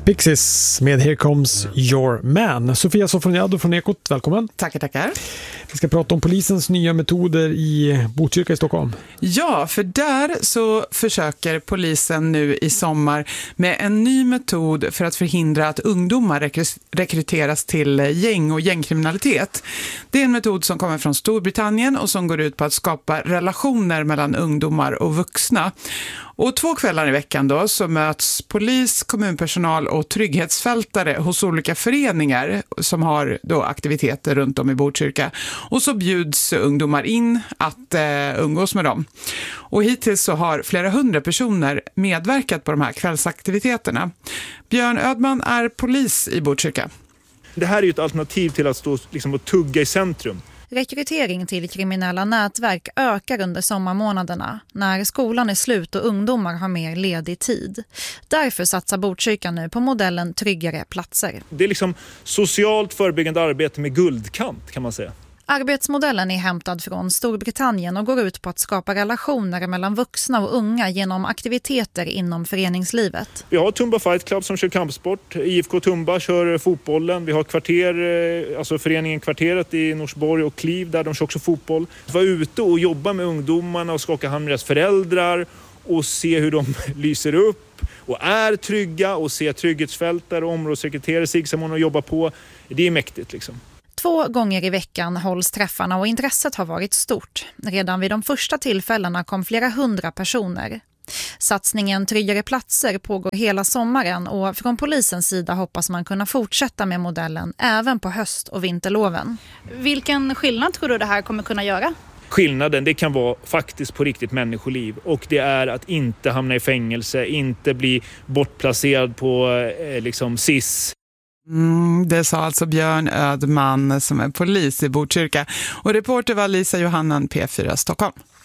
Pixies med Here Comes Your Man. Sofia Sofroniado från Ekot, välkommen. Tackar. Vi ska prata om polisens nya metoder i Botkyrka i Stockholm. Ja, för där så försöker polisen nu i sommar med en ny metod för att förhindra att ungdomar rekryteras till gäng och gängkriminalitet. Det är en metod som kommer från Storbritannien och som går ut på att skapa relationer mellan ungdomar och vuxna. Och 2 kvällar i veckan då så möts polis, kommunpersonal och trygghetsfältare hos olika föreningar som har då aktiviteter runt om i Botkyrka. Och så bjuds ungdomar in att umgås med dem. Och hittills så har flera 100 personer medverkat på de här kvällsaktiviteterna. Björn Ödman är polis i Botkyrka. Det här är ju ett alternativ till att stå liksom och tugga i centrum. Rekrytering till kriminella nätverk ökar under sommarmånaderna när skolan är slut och ungdomar har mer ledig tid. Därför satsar Botkyrka nu på modellen tryggare platser. Det är liksom socialt förebyggande arbete med guldkant kan man säga. Arbetsmodellen är hämtad från Storbritannien och går ut på att skapa relationer mellan vuxna och unga genom aktiviteter inom föreningslivet. Vi har Tumba Fight Club som kör kampsport, IFK Tumba kör fotbollen, vi har alltså föreningen Kvarteret i Norsborg och Kliv där de kör också fotboll. Vi var ute och jobba med ungdomarna och skaka hand med deras föräldrar och se hur de lyser upp och är trygga och se trygghetsfältare och områdessekreterare Sigsamon och jobba på. Det är mäktigt liksom. 2 gånger i veckan hålls träffarna och intresset har varit stort. Redan vid de första tillfällena kom flera 100 personer. Satsningen Tryggare platser pågår hela sommaren och från polisens sida hoppas man kunna fortsätta med modellen även på höst- och vinterloven. Vilken skillnad tror du det här kommer kunna göra? Skillnaden, det kan vara faktiskt på riktigt människoliv och det är att inte hamna i fängelse, inte bli bortplacerad på SIS. Det sa alltså Björn Ödman som är polis i Botkyrka. Och reporter var Lisa Johannan, P4 Stockholm.